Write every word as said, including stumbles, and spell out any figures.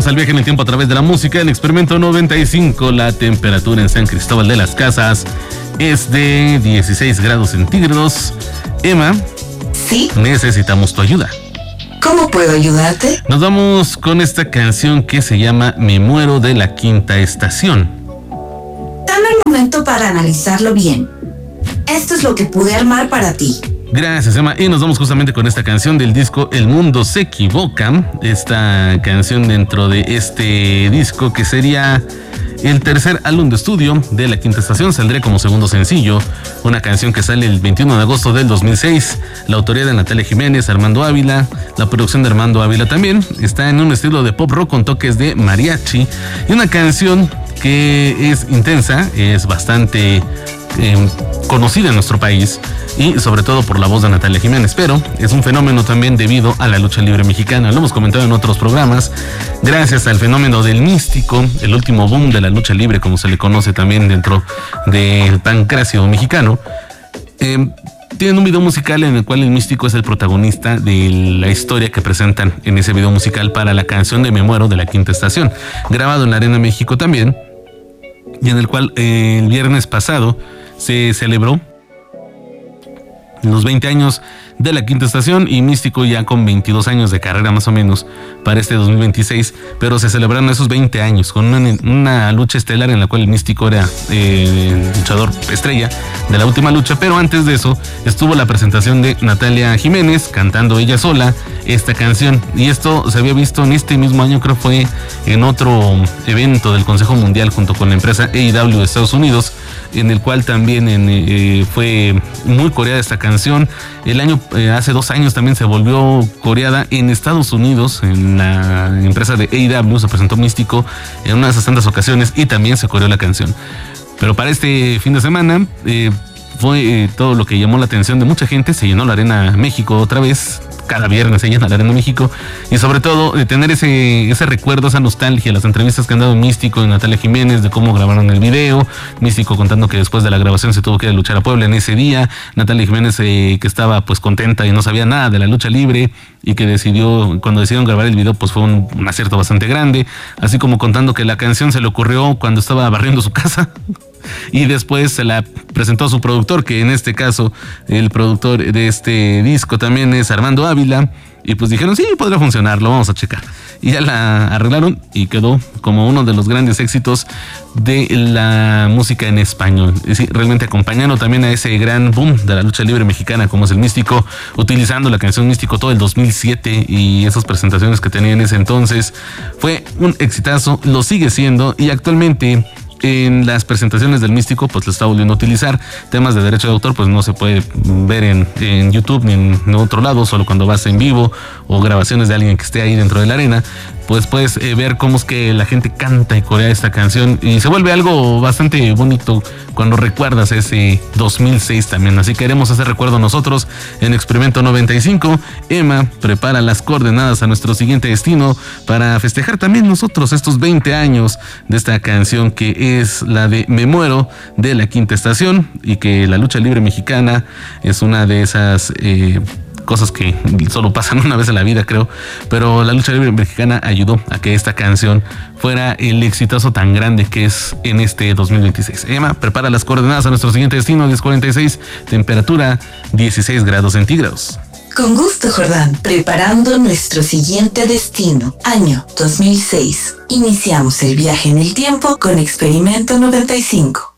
bienvenidos al viaje en el tiempo a través de la música. En Experimento noventa y cinco, la temperatura en San Cristóbal de las Casas es de dieciséis grados centígrados. Emma, ¿sí? Necesitamos tu ayuda. ¿Cómo puedo ayudarte? Nos vamos con esta canción que se llama Me muero de la Quinta Estación. Dame un momento para analizarlo bien. Esto es lo que pude armar para ti. Gracias, Emma. Y nos vamos justamente con esta canción del disco El Mundo Se Equivoca. Esta canción dentro de este disco que sería el tercer álbum de estudio de La Quinta Estación. Saldría como segundo sencillo. Una canción que sale el veintiuno de agosto del dos mil seis. La autoría de Natalia Jiménez, Armando Ávila. La producción de Armando Ávila también. Está en un estilo de pop rock con toques de mariachi. Y una canción que es intensa, es bastante eh, conocida en nuestro país. Y sobre todo por la voz de Natalia Jiménez, pero es un fenómeno también debido a la lucha libre mexicana. Lo hemos comentado en otros programas. Gracias al fenómeno del místico, el último boom de la lucha libre, como se le conoce también dentro del pancracio mexicano, eh, tienen un video musical en el cual el místico es el protagonista de la historia que presentan en ese video musical para la canción de Me muero de la Quinta Estación, grabado en la Arena México también, y en el cual eh, el viernes pasado se celebró los veinte años de la Quinta Estación, y Místico ya con veintidós años de carrera más o menos para este dos mil veintiséis, pero se celebraron esos veinte años con una, una lucha estelar en la cual el Místico era eh, luchador estrella de la última lucha. Pero antes de eso estuvo la presentación de Natalia Jiménez cantando ella sola esta canción, y esto se había visto en este mismo año, creo fue en otro evento del Consejo Mundial junto con la empresa A E W de Estados Unidos, en el cual también en, eh, fue muy coreada esta canción. El año, eh, hace dos años también se volvió coreada en Estados Unidos, en la empresa de A E W se presentó Místico en una de esas tantas ocasiones y también se coreó la canción. Pero para este fin de semana eh, fue eh, todo lo que llamó la atención de mucha gente. Se llenó la Arena México otra vez. Cada viernes se llena la Arena México, y sobre todo de tener ese, ese recuerdo, esa nostalgia, las entrevistas que han dado Místico y Natalia Jiménez de cómo grabaron el video. Místico contando que después de la grabación se tuvo que ir a luchar a Puebla en ese día. Natalia Jiménez eh, que estaba pues contenta y no sabía nada de la lucha libre, y que decidió, cuando decidieron grabar el video, pues fue un, un acierto bastante grande. Así como contando que la canción se le ocurrió cuando estaba barriendo su casa. Y después se la presentó a su productor, que en este caso el productor de este disco también es Armando Ávila, y pues dijeron, sí, podría funcionar, lo vamos a checar. Y ya la arreglaron y quedó como uno de los grandes éxitos de la música en español. Es decir, realmente acompañando también a ese gran boom de la lucha libre mexicana como es el Místico, utilizando la canción Místico todo el dos mil siete y esas presentaciones que tenía en ese entonces. Fue un exitazo, lo sigue siendo, y actualmente en las presentaciones del Místico pues lo está volviendo a utilizar. Temas de derecho de autor pues no se puede ver en, en YouTube ni en otro lado, solo cuando vas en vivo o grabaciones de alguien que esté ahí dentro de la arena, pues puedes eh, ver cómo es que la gente canta y corea esta canción, y se vuelve algo bastante bonito cuando recuerdas ese dos mil seis también. Así que haremos ese recuerdo nosotros en Experimento noventa y cinco. Emma prepara las coordenadas a nuestro siguiente destino para festejar también nosotros estos veinte años de esta canción que es la de Me muero de la Quinta Estación, y que la lucha libre mexicana es una de esas eh, cosas que solo pasan una vez en la vida, creo, pero la lucha libre mexicana ayudó a que esta canción fuera el exitazo tan grande que es en este dos mil veintiséis. Emma prepara las coordenadas a nuestro siguiente destino, diez cuarenta y seis, temperatura dieciséis grados centígrados. Con gusto, Jordán. Preparando nuestro siguiente destino, año dos mil seis. Iniciamos el viaje en el tiempo con Experimento noventa y cinco.